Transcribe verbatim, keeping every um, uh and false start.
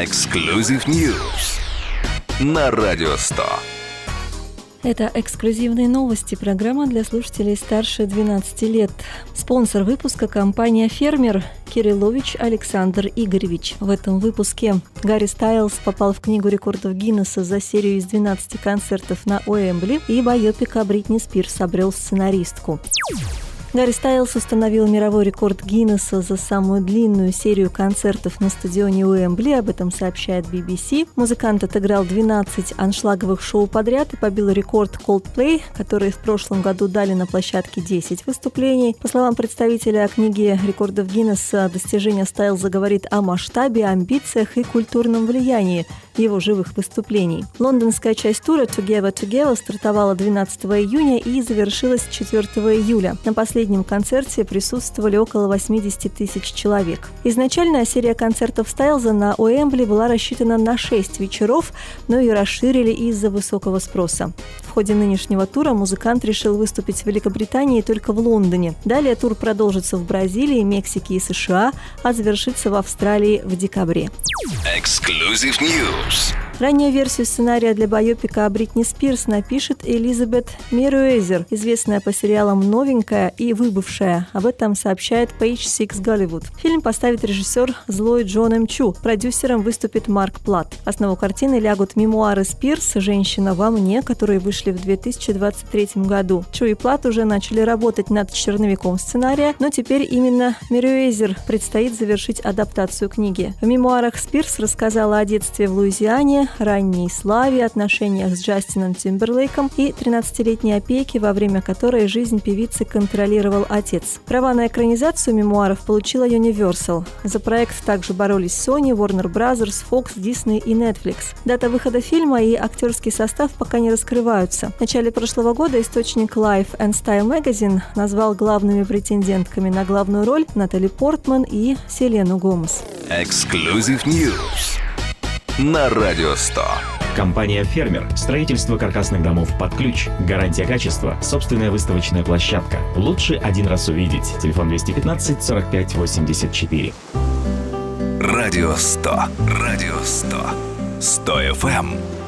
Exclusive News на Радио сто. Это эксклюзивные новости, программа для слушателей старше двенадцати лет. Спонсор выпуска – компания «Фермер», Кириллович Александр Игоревич. В этом выпуске Гарри Стайлз попал в Книгу рекордов Гиннесса за серию из двенадцати концертов на Уэмбли, и байопик о Бритни Спирс обрел сценаристку. Гарри Стайлз установил мировой рекорд Гиннесса за самую длинную серию концертов на стадионе Уэмбли, об этом сообщает би би си. Музыкант отыграл двенадцать аншлаговых шоу подряд и побил рекорд Coldplay, которые в прошлом году дали на площадке десять выступлений. По словам представителя Книги рекордов Гиннесса, достижение Стайлза говорит о масштабе, амбициях и культурном влиянии его живых выступлений. Лондонская часть тура Together Together стартовала двенадцатого июня и завершилась четвёртого июля. На последнем концерте присутствовали около восемьдесят тысяч человек. Изначально серия концертов Стайлза на Уэмбли была рассчитана на шесть вечеров, но ее расширили из-за высокого спроса. В ходе нынешнего тура музыкант решил выступить в Великобритании только в Лондоне. Далее тур продолжится в Бразилии, Мексике и США, а завершится в Австралии в декабре. Exclusive News. Раннюю версию сценария для байопика о Бритни Спирс напишет Элизабет Мерриуэзер, известная по сериалам «Новенькая» и «Выбывшая». Об этом сообщает Page Six Голливуд. Фильм поставит режиссер злой Джон М. Чу. Продюсером выступит Марк Платт. В основу картины лягут мемуары Спирс «Женщина во мне», которые вышли в две тысячи двадцать третьем году. Чу и Платт уже начали работать над черновиком сценария, но теперь именно Мерриуэзер предстоит завершить адаптацию книги. В мемуарах Спирс рассказала о детстве в Луизиане, ранней славе, отношениях с Джастином Тимберлейком и тринадцатилетней опеки, во время которой жизнь певицы контролировал отец. Права на экранизацию мемуаров получила Universal. За проект также боролись Sony, Warner Brothers, Fox, Disney и Netflix. Дата выхода фильма и актерский состав пока не раскрываются. В начале прошлого года источник Life and Style Magazine назвал главными претендентками на главную роль Натали Портман и Селену Гомес. Exclusive News на Радио сто. Компания «Фермер». Строительство каркасных домов под ключ. Гарантия качества. Собственная выставочная площадка. Лучше один раз увидеть. Телефон двести пятнадцать сорок пять восемьдесят четыре. Радио сто. Радио сто. сто эф эм.